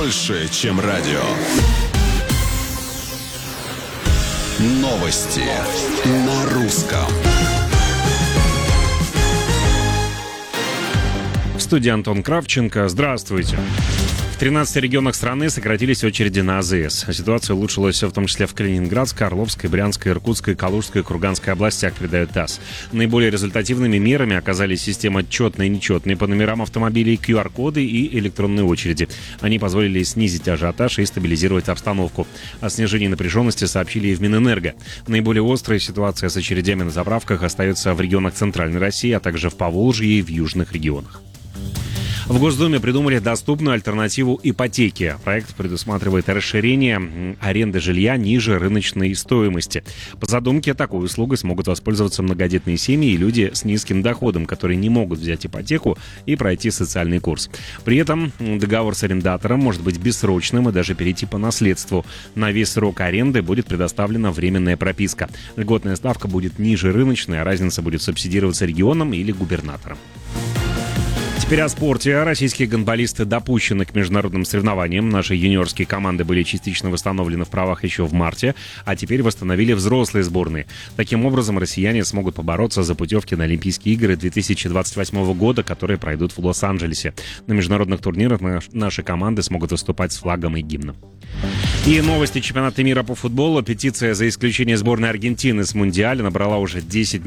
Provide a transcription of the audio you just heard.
больше, чем радио. Новости на русском. В студии Антон Кравченко. Здравствуйте. В 13 регионах страны сократились очереди на АЗС. Ситуация улучшилась в том числе в Калининградской, Орловской, Брянской, Иркутской, Калужской и Курганской областях, передает ТАСС. Наиболее результативными мерами оказались система четные и нечетные по номерам автомобилей, QR-коды и электронные очереди. Они позволили снизить ажиотаж и стабилизировать обстановку. О снижении напряженности сообщили и в Минэнерго. Наиболее острая ситуация с очередями на заправках остается в регионах Центральной России, а также в Поволжье и в южных регионах. В Госдуме придумали доступную альтернативу ипотеке. Проект предусматривает расширение аренды жилья ниже рыночной стоимости. По задумке, такой услугой смогут воспользоваться многодетные семьи и люди с низким доходом, которые не могут взять ипотеку и пройти социальный курс. При этом договор с арендатором может быть бессрочным и даже перейти по наследству. На весь срок аренды будет предоставлена временная прописка. Льготная ставка будет ниже рыночной, а разница будет субсидироваться регионом или губернатором. Теперь о спорте. Российские гандболисты допущены к международным соревнованиям. Наши юниорские команды были частично восстановлены в правах еще в марте, а теперь восстановили взрослые сборные. Таким образом, россияне смогут побороться за путевки на Олимпийские игры 2028 года, которые пройдут в Лос-Анджелесе. На международных турнирах наши команды смогут выступать с флагом и гимном. И новости чемпионата мира по футболу. Петиция за исключение сборной Аргентины с Мундиаля набрала уже 10